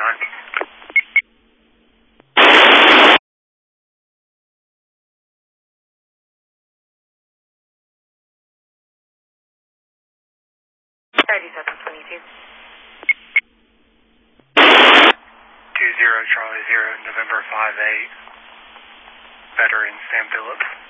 3722. 20 Charlie 0, November 5-8, veteran Sam Phillips.